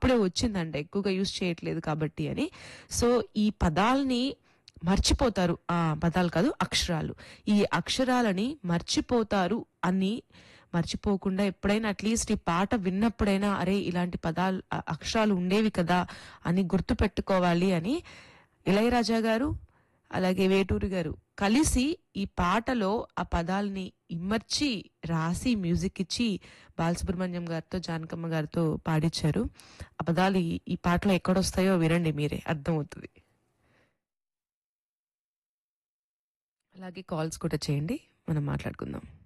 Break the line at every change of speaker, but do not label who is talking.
అప్పుడే వచ్చిందంట, ఎక్కువగా యూజ్ చేయట్లేదు కాబట్టి అని. సో ఈ పదాల్ని మర్చిపోతారు, పదాలు కాదు అక్షరాలు, ఈ అక్షరాలని మర్చిపోతారు అని మర్చిపోకుండా ఎప్పుడైనా అట్లీస్ట్ ఈ పాట విన్నప్పుడైనా అరే ఇలాంటి పదాలు అక్షరాలు ఉండేవి కదా అని గుర్తు పెట్టుకోవాలి అని ఇళయరాజా గారు అలాగే వేటూరి గారు కలిసి ఈ పాటలో ఆ పదాలని ఇమర్చి రాసి మ్యూజిక్ ఇచ్చి బాలసుబ్రహ్మణ్యం గారితో జానకమ్మ గారితో పాడించారు. ఆ పదాలు ఈ పాటలో ఎక్కడొస్తాయో వినండి, మీరే అర్థమవుతుంది. అలాగే కాల్స్ కూడా చేయండి, మనం మాట్లాడుకుందాం.